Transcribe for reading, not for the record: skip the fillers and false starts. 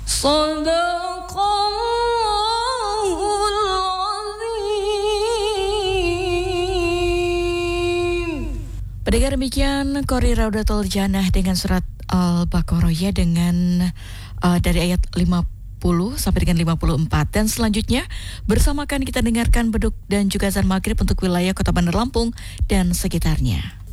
Shadaqallahul Azim. Pendengar, demikian Qori Raudatul Jannah dengan surat Al-Baqarah ya, dengan dari ayat 50 sampai dengan 54. Dan selanjutnya bersamakan kita dengarkan beduk dan juga azan maghrib untuk wilayah Kota Bandar Lampung dan sekitarnya.